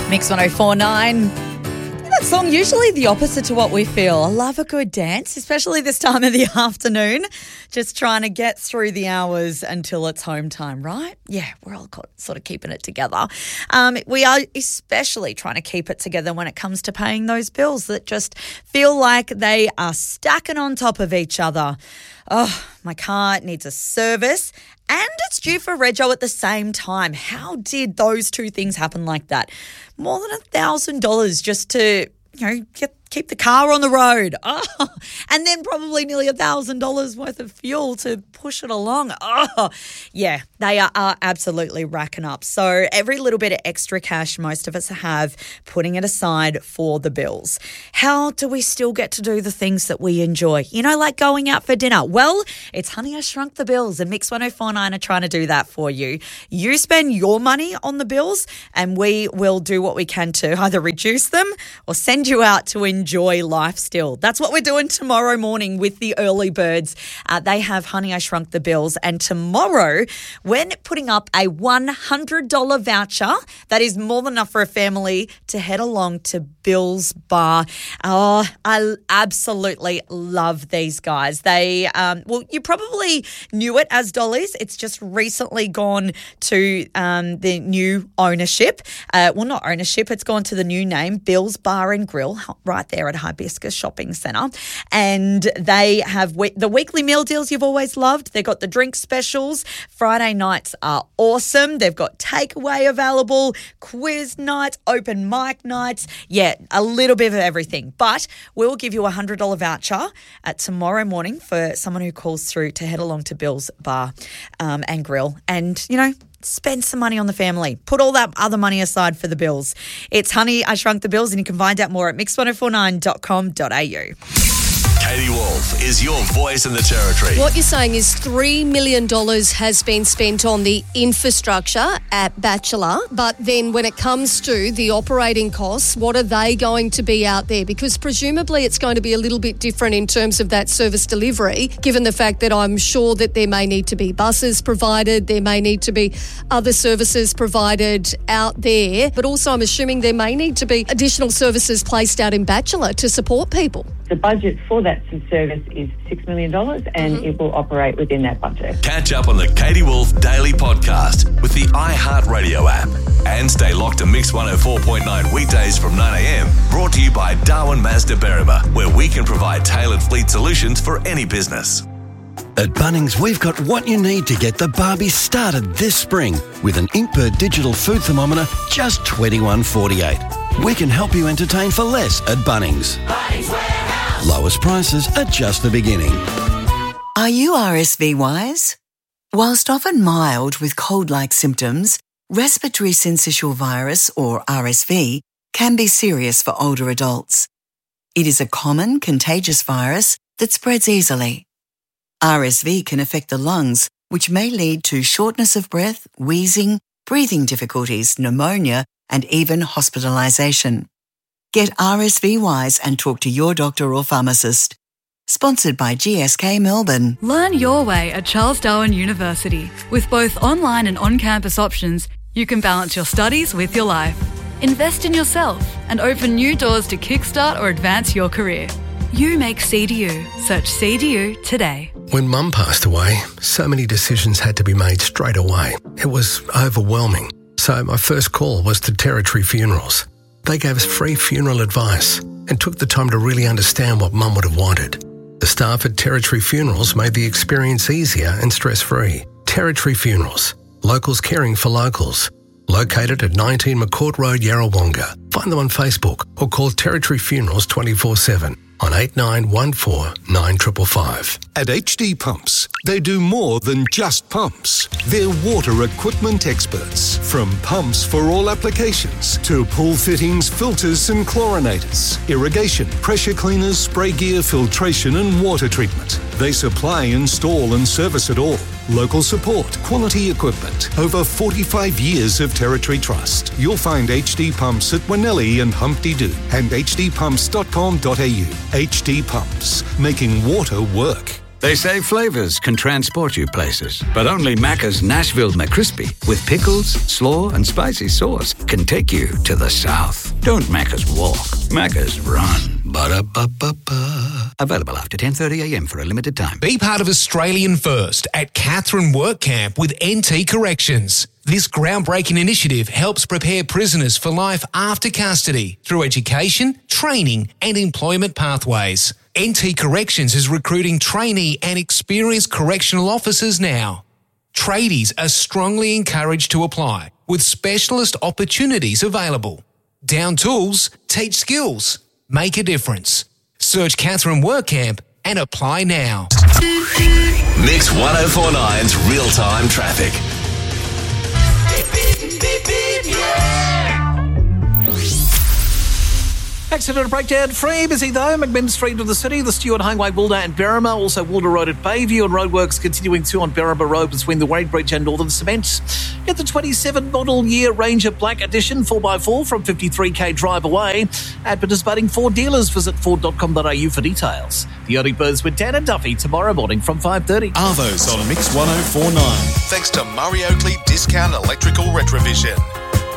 Mix 104.9. That song usually the opposite to what we feel. I love a good dance, especially this time of the afternoon. Just trying to get through the hours until it's home time, right? Yeah, we're all sort of keeping it together. We are especially trying to keep it together when it comes to paying those bills that just feel like they are stacking on top of each other. Oh, my car needs a service and it's due for rego at the same time. How did those two things happen like that? More than $1,000 just to, keep the car on the road. Oh, and then probably nearly $1,000 worth of fuel to push it along. Oh, yeah, they are absolutely racking up. So every little bit of extra cash most of us have, putting it aside for the bills. How do we still get to do the things that we enjoy? Like going out for dinner. Well, it's Honey, I Shrunk the Bills, and Mix 104.9 are trying to do that for you. You spend your money on the bills and we will do what we can to either reduce them or send you out to enjoy life still. That's what we're doing tomorrow morning with the early birds. They have Honey, I Shrunk the Bills. And tomorrow, we're putting up a $100 voucher that is more than enough for a family to head along to Bill's Bar. Oh, I absolutely love these guys. They, you probably knew it as Dolly's. It's just recently gone to the new ownership. Not ownership, it's gone to the new name, Bill's Bar and Grill, right there at Hibiscus Shopping Centre. And they have the weekly meal deals you've always loved. They've got the drink specials. Friday nights are awesome. They've got takeaway available, quiz nights, open mic nights. Yeah, a little bit of everything. But we'll give you a $100 voucher tomorrow morning for someone who calls through to head along to Bill's Bar and Grill. And, spend some money on the family. Put all that other money aside for the bills. It's Honey, I Shrunk the Bills, and you can find out more at mix1049.com.au. Katie Wolf is your voice in the territory. What you're saying is $3 million has been spent on the infrastructure at Bachelor, but then when it comes to the operating costs, what are they going to be out there? Because presumably it's going to be a little bit different in terms of that service delivery, given the fact that I'm sure that there may need to be buses provided, there may need to be other services provided out there, but also I'm assuming there may need to be additional services placed out in Bachelor to support people. The budget for that service is $6 million and it will operate within that budget. Catch up on the Katie Wolf Daily Podcast with the iHeartRadio app. And stay locked to Mix 104.9 weekdays from 9am. Brought to you by Darwin Mazda Berrima, where we can provide tailored fleet solutions for any business. At Bunnings, we've got what you need to get the barbie started this spring with an Inkbird digital food thermometer, just $21.48. We can help you entertain for less at Bunnings. Bunnings Warehouse. Lowest prices are just the beginning. Are you RSV wise? Whilst often mild with cold-like symptoms, respiratory syncytial virus, or RSV, can be serious for older adults. It is a common contagious virus that spreads easily. RSV can affect the lungs, which may lead to shortness of breath, wheezing, breathing difficulties, pneumonia, and even hospitalisation. Get RSV wise and talk to your doctor or pharmacist. Sponsored by GSK Melbourne. Learn your way at Charles Darwin University. With both online and on-campus options, you can balance your studies with your life. Invest in yourself and open new doors to kickstart or advance your career. You make CDU. Search CDU today. When Mum passed away, so many decisions had to be made straight away. It was overwhelming. So my first call was to Territory Funerals. They gave us free funeral advice and took the time to really understand what Mum would have wanted. The staff at Territory Funerals made the experience easier and stress-free. Territory Funerals. Locals caring for locals. Located at 19 McCourt Road, Yarrawonga. Find them on Facebook or call Territory Funerals 24/7 on 8914 9555. At HD Pumps, they do more than just pumps. They're water equipment experts. From pumps for all applications to pool fittings, filters and chlorinators, irrigation, pressure cleaners, spray gear, filtration and water treatment. They supply, install and service it all. Local support, quality equipment, over 45 years of Territory trust. You'll find HD Pumps at Winnelli and Humpty Doo and hdpumps.com.au. HD Pumps, making water work. They say flavours can transport you places, but only Macca's Nashville McCrispy with pickles, slaw and spicy sauce can take you to the south. Don't Macca's walk, Macca's run. Ba-da-ba-ba-ba. Available after 10:30am for a limited time. Be part of Australian First at Katherine Work Camp with NT Corrections. This groundbreaking initiative helps prepare prisoners for life after custody through education, training and employment pathways. NT Corrections is recruiting trainee and experienced correctional officers now. Tradies are strongly encouraged to apply, with specialist opportunities available. Down tools, teach skills, make a difference. Search Katherine Work Camp and apply now. Mix 1049's real-time traffic. Accident breakdown free, busy though. McMinn Street of the city, the Stewart Highway, Wilder and Berrima. Also Wilder Road at Bayview and roadworks continuing too on Berrima Road between the Wade Bridge and Northern Cement. Get the 27 model year Ranger Black Edition 4x4 from 53k drive away. Advert is budding Ford dealers. Visit ford.com.au for details. The Early Birds with Dan and Duffy tomorrow morning from 5:30. Arvo's on Mix 1049. Thanks to Murray Oakley Discount Electrical Retrovision.